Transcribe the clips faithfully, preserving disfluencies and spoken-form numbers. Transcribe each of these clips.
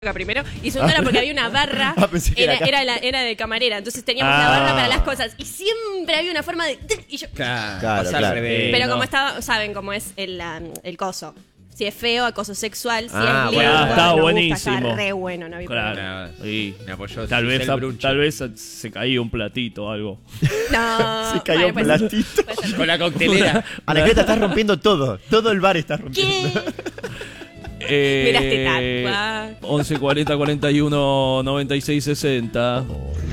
primero y segundo era porque había una barra. Ah, pensé que era, era, era, la, era de camarera, entonces teníamos ah. la barra para las cosas y siempre había una forma de y yo, Claro, Claro, pasar claro. al revés. pero ¿no? como estaba, saben cómo es el, la- el coso. Si es feo, acoso sexual. Si Ah, es bueno. lindo, Ah, nos estaba gusta, buenísimo. estaba re bueno, no había Claro. problema. No, Sí. me apoyó Tal vez, Giselle Brunche. tal vez se caía un platito o algo. No, Se cayó un bueno, puede ser, platito. puede ser. Con la coctelera. Anacleta, estás rompiendo todo. Todo el bar está rompiendo. ¿Qué? Eh, Mira este tatuaje. once cuarenta cuarenta y uno noventa y seis sesenta.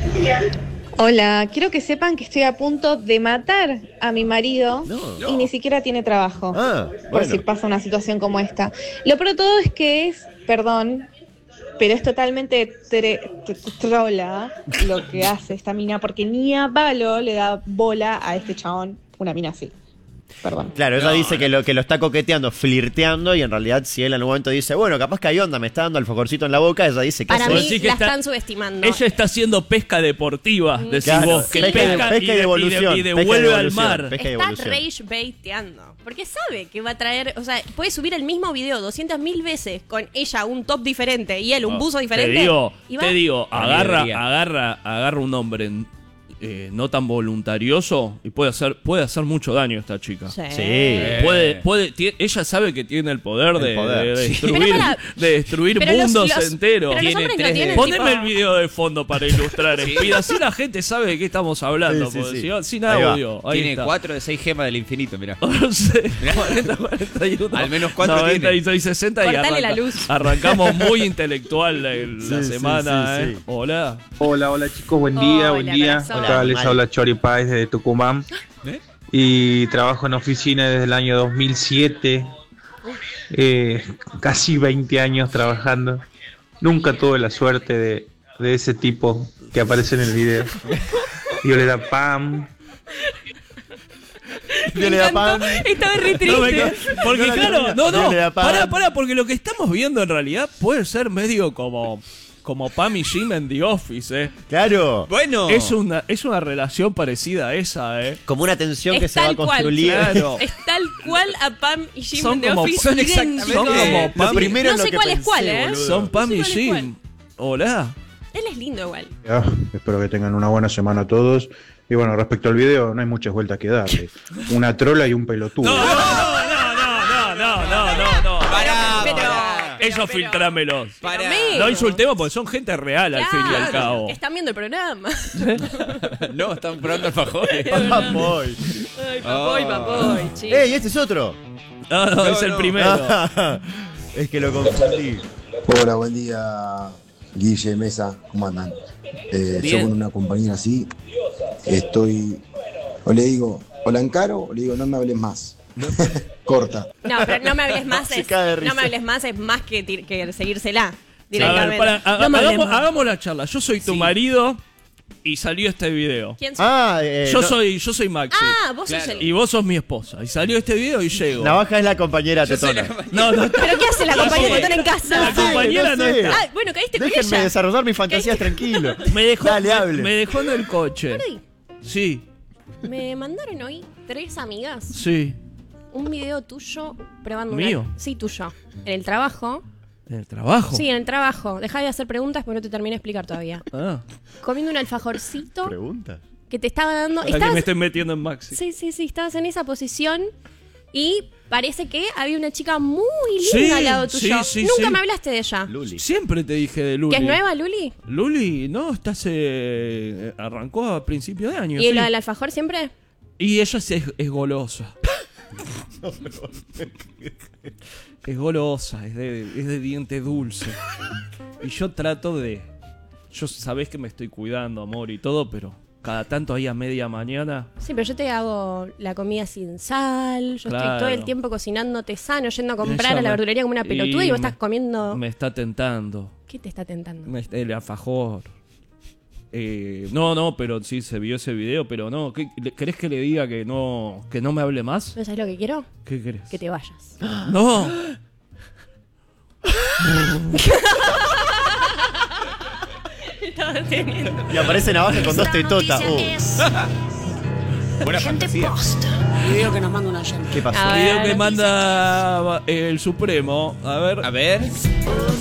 Hola, quiero que sepan que estoy a punto de matar a mi marido No. y ni siquiera tiene trabajo. Ah, por bueno. si pasa una situación como esta. Lo peor de todo es que es, perdón, pero es totalmente tre- t- t- trola lo que hace esta mina, porque ni a palo le da bola a este chabón, una mina así. Perdón. Claro, ella No, dice no. que lo que lo está coqueteando, flirteando, y en realidad si él en algún momento dice, bueno, capaz que hay onda, me está dando el focorcito en la boca, ella dice que Para hace? mí decís que la está- están subestimando. Ella está haciendo pesca deportiva, decís Claro, vos, que pesca de- pesca, pesca y, de de- evolución, y de- y pesca de devuelve al evolución, mar. pesca de Está evolución. rage baiteando. Porque sabe que va a traer. O sea, puede subir el mismo video doscientas mil veces con ella un top diferente y él un buzo diferente. Te digo, y va- te digo, agarra, Alegría. agarra, agarra un hombre eh, no tan voluntarioso y puede hacer, puede hacer mucho daño a esta chica. Sí. Sí. Puede, puede, tie- ella sabe que tiene el poder, El de, poder, de sí. destruir, Pero para- de destruir pero los- mundos los- enteros. pero los Tiene hombres no tres tienen. de- Poneme tipo- el video de fondo para ilustrar, Sí. Speed, así la gente sabe de qué estamos hablando. Sí, sí, porque sí. si no- sin Ahí va. audio. Ahí Tiene está. cuatro de seis gemas del infinito, mirá. once, cuarenta, cuarenta y uno, Al menos cuatro noventa y tiene. seis, sesenta y Cortale la arranca- luz. arrancamos muy intelectual la, la Sí, sí, semana. sí, eh. sí. Hola. Hola, hola chicos, buen día, Hola, buen día. corazón. Acá Hola, les mal. habla Chori Páez desde Tucumán ¿Eh? y trabajo en oficina desde el año dos mil siete, eh, casi veinte años trabajando. Nunca tuve la suerte de, de ese tipo que aparece en el video. Yo le da pam. Yo le da pan. Estaba re triste. No, me ca- porque No la claro, termina. no, no, Yo le da pan. pará, pará, porque lo que estamos viendo en realidad puede ser medio como, como Pam y Jim en The Office, eh. Claro. Bueno. Es una, es una relación parecida a esa, eh. Como una tensión Es que se va tal cual. construir. Claro. Es tal cual a Pam y Jim Son en The como- Office. son idénticos. exactamente- Son como Lo Pam y- primero No en lo sé que cuál es pensé, cuál, ¿eh? boludo. Son Pam No y sé cuál es Jim. Hola. Él es lindo igual. Ah, espero que tengan una buena semana todos. Y bueno, respecto al video, no hay muchas vueltas que darle. Una trola y un pelotudo. No, no, no, no, no, no, no, no, no. Pará, Pero- pará. Ellos pero- filtrámelos. Pará. Pero- No insultemos porque son gente real al fin y al Claro, cabo. que están viendo el programa. No, están probando alfajores. Papoy. Ay, papoy, Oh. papoy, chico. ¡Ey, este es otro! No, no, es el no. primero. Es que lo confundí. Hola, buen día, Guille, Mesa, ¿cómo andan? Eh, yo Bien. con una compañera así, estoy, o le digo, o la encaro, o le digo, no me hables más. Corta. No, pero no me hables más Se es, cae de risa. no me hables más es más que, tir- que seguírsela A ver, directamente. para, haga- No me hables hagamos, más. hagamos la charla. Yo soy tu Sí. marido y salió este video. ¿Quién sos? Ah, eh, Yo no- soy, yo soy Maxi. Ah, vos sos Claro. el. Y vos sos mi esposa. Y salió este video y llego. Navaja es la compañera Yo soy tetona. la compañera. No, no, ¿Pero qué hace la Yo compañera soy- que están en casa? La compañera no sé. está. Ah, bueno, caíste con Déjenme ella. desarrollar mis fantasías tranquilo. Me dejó, Dale, hable. me dejó en el coche. Pará, Sí, me mandaron hoy tres amigas sí. un video tuyo probando ¿Mío? una. Sí, tuyo. En el trabajo. ¿En el trabajo? Sí, en el trabajo. Dejá de hacer preguntas porque no te terminé de explicar todavía. Ah, Comiendo un alfajorcito Pregunta. que te estaba dando. ahora que Estabas- me estoy metiendo en Maxi. Sí, sí, sí, estabas en esa posición y parece que había una chica muy linda Sí, al lado tuyo. sí, sí, Nunca sí. me hablaste de ella. Luli. Siempre te dije de Luli. ¿Que es nueva, Luli? Luli, no, está hace... arrancó a principio de año. ¿Y sí. lo del alfajor siempre? Y ella sí es, es golosa. Es golosa, es de, es de diente dulce. Y yo trato de... Yo sabés que me estoy cuidando, amor, y todo, pero cada tanto ahí a media mañana... Sí, pero yo te hago la comida sin sal, yo Claro. estoy todo el tiempo cocinándote sano, yendo a comprar Ella a la me- verdulería como una pelotuda y, vos me- estás comiendo... Me está tentando. ¿Qué te está tentando? Me- El alfajor. Eh, no, no, pero sí se vio ese video, pero no. ¿Qué, le- ¿Querés que le diga que no, que no me hable más? ¿No sabes lo que quiero? ¿Qué querés? Que te vayas. No. Estaba teniendo... Y aparece Navaja con dos tetotas. Uh, Buena Gente fantasía. post. Video que nos manda una gente. ¿Qué pasó? A ver, Video que noticias. manda el Supremo. A ver. A ver.